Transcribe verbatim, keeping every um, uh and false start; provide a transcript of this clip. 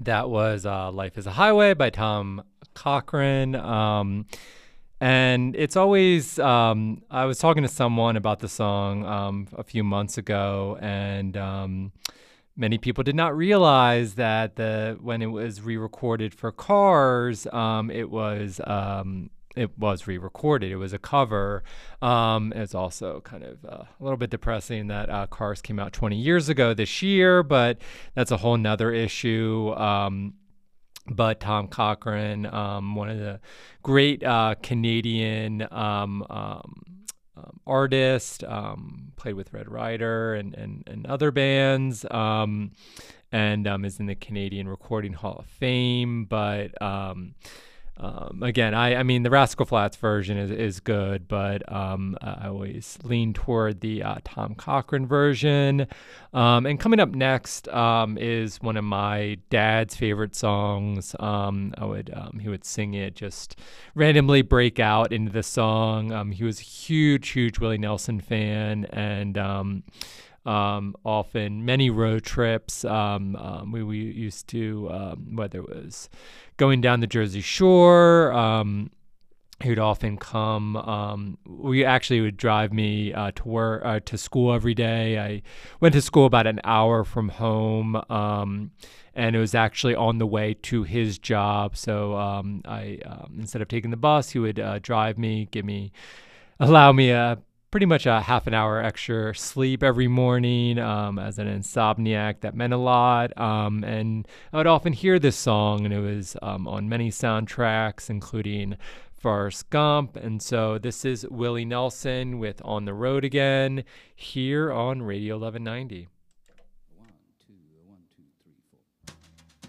That was uh, Life is a Highway by Tom Cochrane. Um, and it's always, um, I was talking to someone about the song um, a few months ago, and um, many people did not realize that the when it was re-recorded for Cars, um, it was um, it was re-recorded. It was a cover. Um, it's also kind of uh, a little bit depressing that uh, Cars came out twenty years ago this year, but that's a whole nother issue. Um, but Tom Cochrane, um, one of the great uh, Canadian um, um, um, artists, um, played with Red Rider and, and, and other bands, um, and um, is in the Canadian Recording Hall of Fame. But um, um, again, I, I mean, the Rascal Flatts version is, is good, but um, I always lean toward the uh, Tom Cochrane version. Um, and coming up next um, is one of my dad's favorite songs. Um, I would um, he would sing it, just randomly break out into the song. Um, he was a huge, huge Willie Nelson fan, and um, um, often many road trips. Um, um, we, we used to, um, whether it was going down the Jersey Shore, um, he would often come. Um, we actually would drive me uh, to work, uh, to school every day. I went to school about an hour from home, um, and it was actually on the way to his job. So um, I, um, instead of taking the bus, he would uh, drive me, give me, allow me a pretty much a half an hour extra sleep every morning. Um, as an insomniac, that meant a lot. Um, and I would often hear this song, and it was um, on many soundtracks, including Forrest Gump. And so this is Willie Nelson with On the Road Again here on Radio eleven ninety.